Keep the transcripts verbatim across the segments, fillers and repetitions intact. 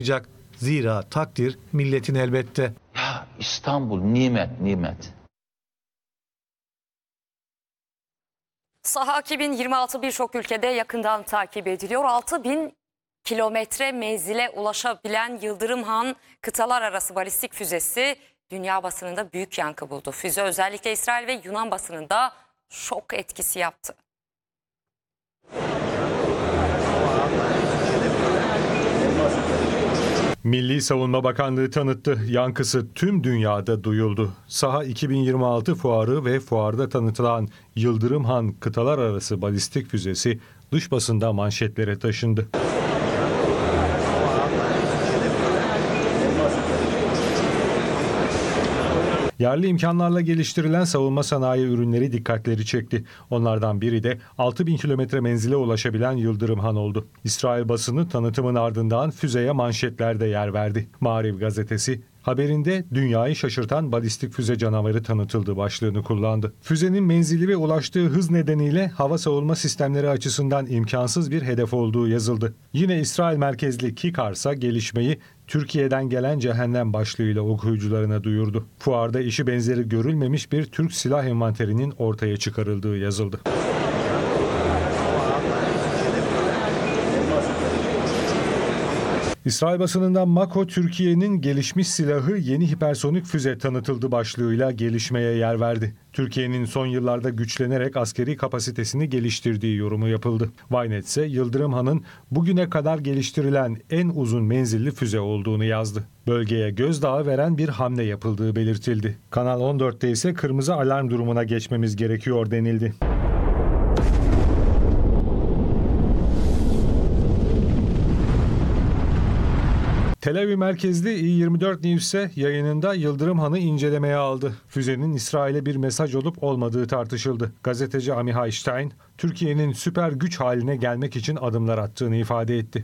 Zira takdir milletin elbette. Ya İstanbul nimet nimet. Saha iki bin yirmi altı birçok ülkede yakından takip ediliyor. altı bin kilometre menzile ulaşabilen Yıldırım-Han kıtalar arası balistik füzesi dünya basınında büyük yankı buldu. Füze özellikle İsrail ve Yunan basınında şok etkisi yaptı. Milli Savunma Bakanlığı tanıttı. Yankısı tüm dünyada duyuldu. Saha iki bin yirmi altı fuarı ve fuarda tanıtılan Yıldırım-Han kıtalar arası balistik füzesi dış basında manşetlere taşındı. Yerli imkanlarla geliştirilen savunma sanayi ürünleri dikkatleri çekti. Onlardan biri de altı bin kilometre menzile ulaşabilen Yıldırım-Han oldu. İsrail basını tanıtımın ardından füzeye manşetlerde yer verdi. Maariv gazetesi haberinde dünyayı şaşırtan balistik füze canavarı tanıtıldı başlığını kullandı. Füzenin menzili ve ulaştığı hız nedeniyle hava savunma sistemleri açısından imkansız bir hedef olduğu yazıldı. Yine İsrail merkezli Kikarsa gelişmeyi Türkiye'den gelen cehennem başlığıyla okuyucularına duyurdu. Fuarda eşi benzeri görülmemiş bir Türk silah envanterinin ortaya çıkarıldığı yazıldı. İsrail basınından Mako, Türkiye'nin gelişmiş silahı yeni hipersonik füze tanıtıldı başlığıyla gelişmeye yer verdi. Türkiye'nin son yıllarda güçlenerek askeri kapasitesini geliştirdiği yorumu yapıldı. Ynet ise Yıldırım-Han'ın bugüne kadar geliştirilen en uzun menzilli füze olduğunu yazdı. Bölgeye gözdağı veren bir hamle yapıldığı belirtildi. Kanal on dörtte ise kırmızı alarm durumuna geçmemiz gerekiyor denildi. Tel Aviv merkezli i yirmi dört News ise yayınında Yıldırım-Han'ı incelemeye aldı. Füzenin İsrail'e bir mesaj olup olmadığı tartışıldı. Gazeteci Amihai Stein, Türkiye'nin süper güç haline gelmek için adımlar attığını ifade etti.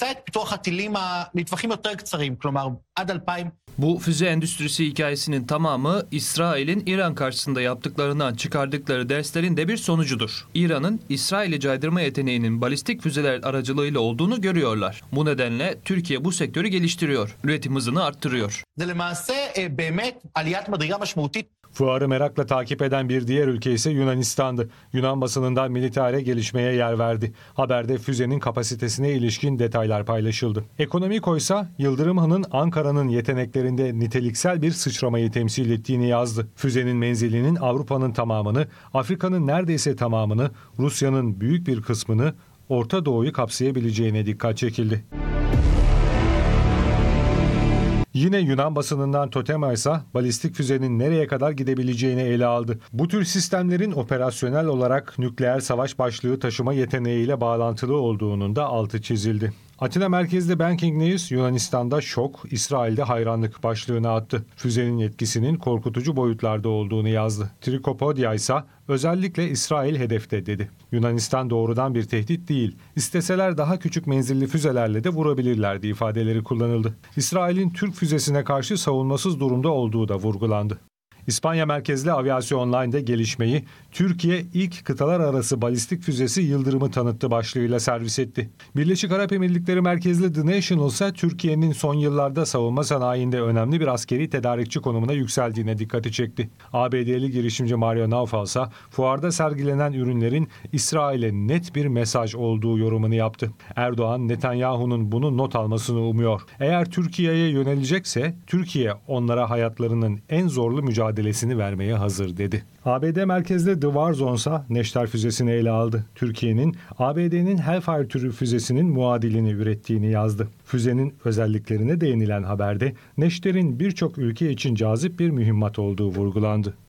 Bu füze endüstrisi hikayesinin tamamı İsrail'in İran karşısında yaptıklarından çıkardıkları derslerin de bir sonucudur. İran'ın İsrail'i caydırma yeteneğinin balistik füzeler aracılığıyla olduğunu görüyorlar. Bu nedenle Türkiye bu sektörü geliştiriyor, üretim hızını arttırıyor. Fuarı merakla takip eden bir diğer ülke ise Yunanistan'dı. Yunan basınından Militare gelişmeye yer verdi. Haberde füzenin kapasitesine ilişkin detaylar paylaşıldı. Ekonomiko ise Yıldırım-Han'ın Ankara'nın yeteneklerinde niteliksel bir sıçramayı temsil ettiğini yazdı. Füzenin menzilinin Avrupa'nın tamamını, Afrika'nın neredeyse tamamını, Rusya'nın büyük bir kısmını, Orta Doğu'yu kapsayabileceğine dikkat çekildi. Yine Yunan basınından Totema ise balistik füzenin nereye kadar gidebileceğini ele aldı. Bu tür sistemlerin operasyonel olarak nükleer savaş başlığı taşıma yeteneğiyle bağlantılı olduğunun da altı çizildi. Atina merkezli Banking News, Yunanistan'da şok, İsrail'de hayranlık başlığını attı. Füzenin etkisinin korkutucu boyutlarda olduğunu yazdı. Trikopodia ise özellikle İsrail hedefte dedi. Yunanistan doğrudan bir tehdit değil, İsteseler daha küçük menzilli füzelerle de vurabilirlerdi ifadeleri kullanıldı. İsrail'in Türk füzesine karşı savunmasız durumda olduğu da vurgulandı. İspanya merkezli Aviasyon Online'de gelişmeyi Türkiye ilk kıtalar arası balistik füzesi Yıldırım'ı tanıttı başlığıyla servis etti. Birleşik Arap Emirlikleri merkezli The National ise Türkiye'nin son yıllarda savunma sanayinde önemli bir askeri tedarikçi konumuna yükseldiğine dikkati çekti. A B D'li girişimci Mario Naufal ise fuarda sergilenen ürünlerin İsrail'e net bir mesaj olduğu yorumunu yaptı. Erdoğan, Netanyahu'nun bunu not almasını umuyor. Eğer Türkiye'ye yönelecekse Türkiye onlara hayatlarının en zorlu mücadelesini mücadelesini vermeye hazır dedi. A B D merkezli The War Zone ise Neşter füzesini ele aldı. Türkiye'nin A B D'nin Hellfire türü füzesinin muadilini ürettiğini yazdı. Füzenin özelliklerine değinilen haberde Neşter'in birçok ülke için cazip bir mühimmat olduğu vurgulandı.